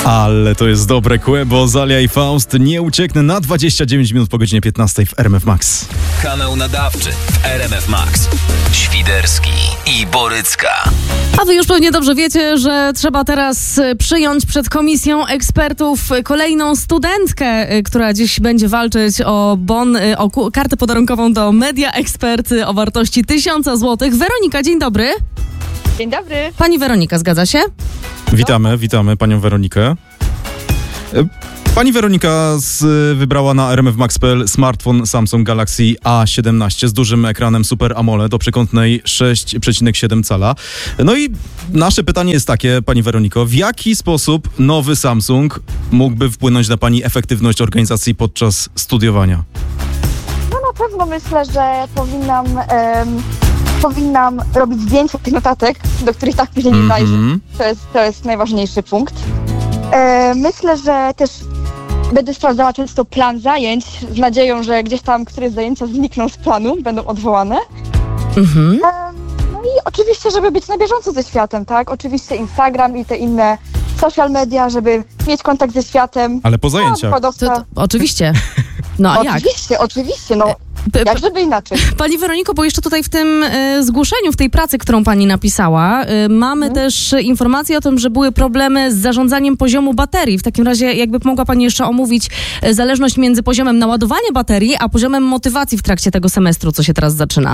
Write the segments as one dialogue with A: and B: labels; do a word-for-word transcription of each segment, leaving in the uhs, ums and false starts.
A: Ale to jest dobre kłę, bo Zalia i Faust nie ucieknę na dwadzieścia dziewięć minut po godzinie piętnastej w R M F Max.
B: Kanał nadawczy w R M F Max. Świderski i Borycka.
C: A wy już pewnie dobrze wiecie, że trzeba teraz przyjąć przed komisją ekspertów kolejną studentkę, która dziś będzie walczyć o bon, o kartę podarunkową do Media Expert o wartości tysiąca złotych. Weronika, dzień dobry.
D: Dzień dobry.
C: Pani Weronika, zgadza się?
A: Witamy, witamy panią Weronikę. Pani Weronika z, wybrała na R M F Max kropka p l smartfon Samsung Galaxy A siedemnaście z dużym ekranem Super AMOLED o przekątnej sześć przecinek siedem cala. No i nasze pytanie jest takie, pani Weroniko, w jaki sposób nowy Samsung mógłby wpłynąć na pani efektywność organizacji podczas studiowania?
D: No na pewno myślę, że powinnam, em, powinnam robić zdjęcia tych notatek, do których tak później nie zajrzę.
A: Mm-hmm.
D: To jest, to jest najważniejszy punkt. E, myślę, że też będę sprawdzała często plan zajęć z nadzieją, że gdzieś tam któreś zajęcia znikną z planu, będą odwołane.
C: Mhm.
D: E, no i oczywiście, żeby być na bieżąco ze światem, tak? Oczywiście Instagram i te inne social media, żeby mieć kontakt ze światem.
A: Ale po zajęciach.
D: No,
C: To, to, oczywiście. No a jak?
D: Oczywiście, oczywiście, no.
C: P-
D: Jak żeby inaczej.
C: Pani Weroniko, bo jeszcze tutaj w tym y, zgłoszeniu, w tej pracy, którą pani napisała, y, mamy
D: Mhm.
C: też informacje o tym, że były problemy z zarządzaniem poziomu baterii. W takim razie jakby mogła pani jeszcze omówić y, zależność między poziomem naładowania baterii, a poziomem motywacji w trakcie tego semestru, co się teraz zaczyna.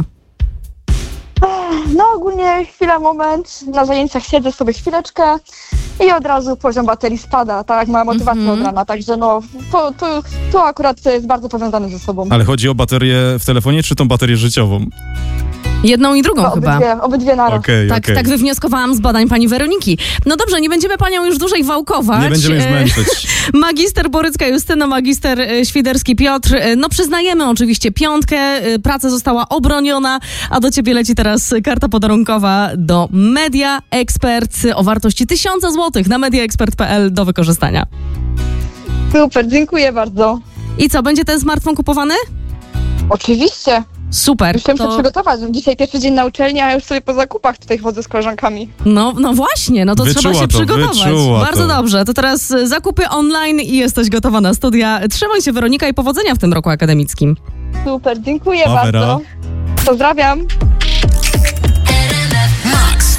D: No ogólnie chwila, moment, na zajęciach siedzę sobie chwileczkę i od razu poziom baterii spada, tak jak moja motywacja
C: Mhm.
D: od rana, także no to, to, to akurat jest bardzo powiązane ze sobą.
A: Ale chodzi o baterię w telefonie, czy tą baterię życiową?
C: Jedną i drugą
D: No,
C: chyba.
D: obydwie, obydwie naraz.
A: Okej,
C: Tak,
A: okej.
C: tak wywnioskowałam z badań pani Weroniki. No dobrze, nie będziemy panią już dłużej wałkować.
A: Nie będziemy już
C: E,
A: męczyć.
C: Magister Borycka Justyna, magister e, Świderski Piotr. E, No przyznajemy oczywiście piątkę, e, praca została obroniona, a do ciebie leci teraz karta podarunkowa do Media Expert o wartości tysiąca złotych na media expert kropka p l do wykorzystania.
D: Super, dziękuję bardzo.
C: I co, będzie ten smartfon kupowany?
D: Oczywiście,
C: Super.
D: już muszę
C: To,
D: przygotować. Dzisiaj pierwszy dzień na uczelni, a już sobie po zakupach tutaj chodzę z koleżankami.
C: no, no właśnie, no to
A: Wyczuła
C: trzeba się
A: to,
C: przygotować.
A: wyczuła
C: Bardzo
A: to.
C: dobrze. To teraz e, zakupy online i jesteś gotowa na studia. Trzymaj się, Weronika, i powodzenia w tym roku akademickim.
D: Super, dziękuję
A: Pa, Wera.
D: bardzo. Pozdrawiam.
B: Max.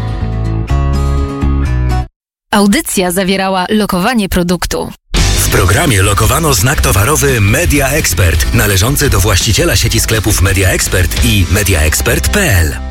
E: Audycja zawierała lokowanie produktu.
B: W programie lokowano znak towarowy Media Expert należący do właściciela sieci sklepów Media Expert i media expert kropka p l.